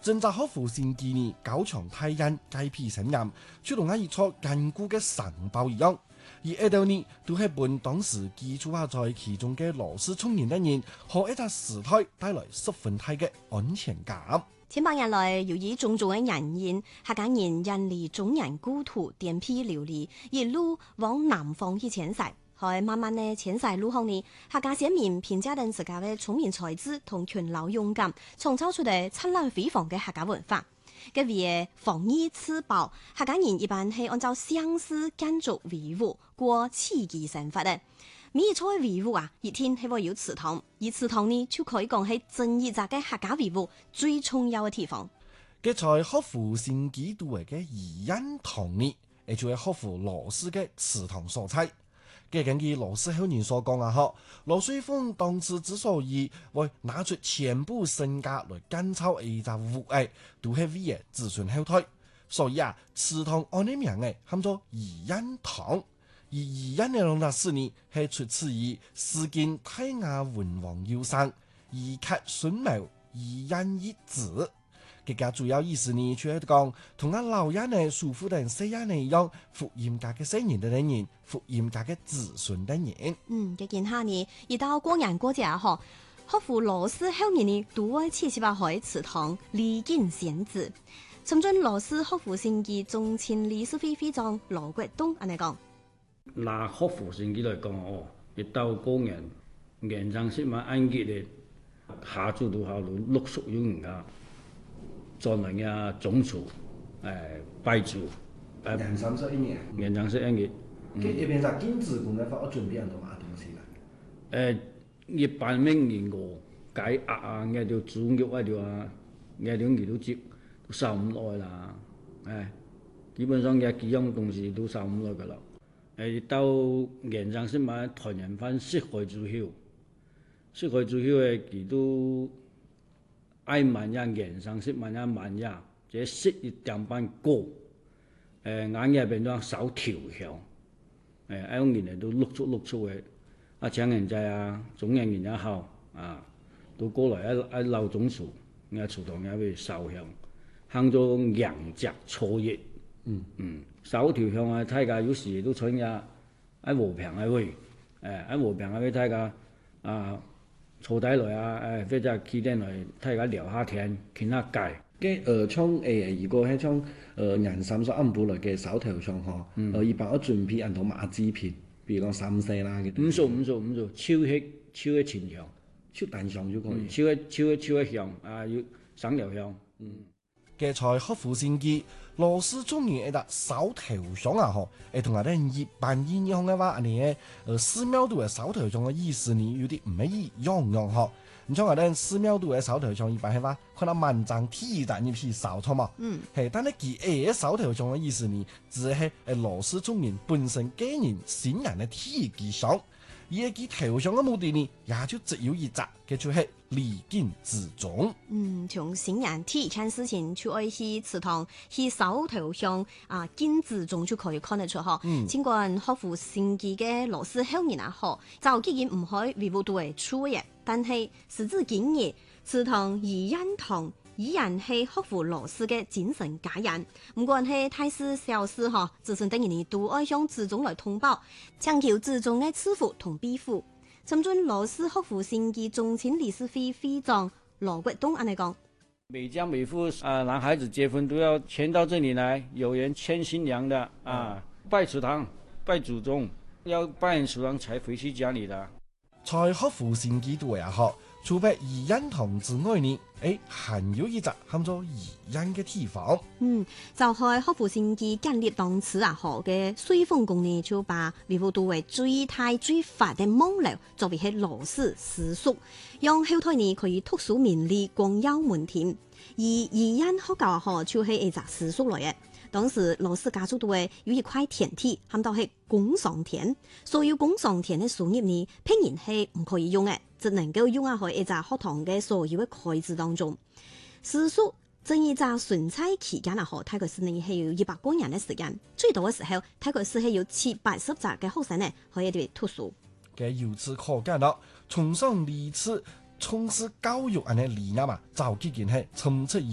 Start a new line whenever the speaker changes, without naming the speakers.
政策學府先建議加強體驗雞皮實驗，就同一撮緊固嘅城堡一樣。而呢度呢，都係本當時基礎下在其中嘅羅氏聰明的人，和一個時代帶來十分大嘅安全感。
千百年來，由於種種嘅原因，客家人引離中原故土，顛沛流離，一路往南方去遷徙。喺慢慢嘅遷徙路後呢，客家先民憑借住自家嘅聰明才智同勤勞勇敢，創造出嚟燦爛輝煌嘅客家文化。嘅為防疫自保，客家人一般係按照鄉氏建築維護過起居生活嘅。每一處嘅維護啊，一天係會有祠堂，而祠堂呢就可以講係整一紮嘅客家維護最重要嘅地方。
嘅在學府先基督嘅宜恩堂呢，亦就係學府羅氏嘅祠堂所在。根據羅氏後人所講啊，嗬，羅瑞鳳當時之所以會拿出全部身家來建造一座屋誒，都係為子孫後代。所以啊，祠堂按呢名誒，喊做宜恩堂。而宜恩嘅歷史呢，係出自於史建泰雅文王耀生宜客孫謀宜恩一子。佢嘅主要意思呢，就係講同阿老人呢、叔父等西人呢一樣，福音家嘅聖人的人，福音家嘅子孫的人。
嘅見下呢，一到過年過節嗬，學府羅氏後人呢都會設置喺祠堂禮敬先祖。尋準羅氏學府先記宗親理事會會長羅國東安尼講。
拿學府先記來講哦，一到過年，年長些嘛按揭嘅下注到下路陸續有人家。做人嘅總廚，拜祖，
年31年，
年31年。
佢一邊就金子公嘅法，我準備很多嘛東西啦。
一般明年我解壓啊，嗌條豬肉啊條啊，嗌條魚都接都收唔耐啦。基本上嘅幾樣東西都收唔耐噶啦。到年長先買團圓飯，食開煮曉，食開煮曉嘅佢都。愛晚呀，年上食晚呀晚呀，這食一點半過，眼嘢變咗手調香，呢種人都陸續嘅，啊請人仔啊，總人也好啊，都過來一樓總廚，廚堂也會燒香，行咗陽節初一，手調香啊，大家有時都請呀，喺和平嘅位，喺和平嘅位大家啊。坐低來啊！或者企定來，大家聊下天，傾下偈。
嘅像如果係像人參所安排來嘅手頭上嗬，一般我準備很多馬製品，比如講三色啦嘅。
唔做，超嘅前香，
超淡香就可以。
超嘅香啊，要省料香。
嘅在學府先記，羅氏中年一笪手頭上啊嗬，同埋咧一般意義上嘅話，你寺廟度嘅手頭上嘅意思呢，有啲唔係一樣嗬。你像話咧寺廟度嘅手頭上一般係話，可能萬丈鐵站一批手錯嘛。係，但係佢手頭上嘅意思呢，只係羅氏中年本身個人先人嘅體技上。而佢頭上嘅目的呢，也就只有一隻，嘅就係禮敬自重。
從先人第一件事情就愛去祠堂去手頭上啊敬自重就可以看得出嗬。盡管學府先記嘅羅氏後人啊，嗬，就既然唔可以維護到嘅處嘅，但係時至今日，祠堂宜恩堂依然係學府羅氏嘅精神家人，唔管係大事小事嗬，子孫等人都愛向自重來通報，強求自重嘅賜福同庇護。尋準羅氏學府先記宗親理事會會長羅國東安尼講：
每家每戶男孩子結婚都要遷到這裡來，有人遷新娘的拜祠堂、拜祖宗，要拜完祠堂才回去家裡的。
在學府先記度也好，除咗宜恩堂之外呢，還有一隻喊做宜恩嘅地方。
就係學府先記建立當時啊，河嘅水豐宮呢，就把維護到為最大最發嘅網樓作為係羅氏私塾，讓後代呢可以讀書明理、光耀門庭。而宜恩學校河就係一隻私塾來嘅。當時羅氏家族都會有一塊田地，喊到係公上田，所有公上田嘅樹葉呢，平然係唔可以用嘅，只能夠用喺一隻學堂嘅所有嘅開支當中。私塾正一隻純粹期間啊，大概是呢係要100個人嘅時間，最多嘅時候大概是係要780隻嘅學生呢可以嚟讀書。
嘅由此可見啦，崇尚理智、從事教育嘅理念嘛，就幾件係充斥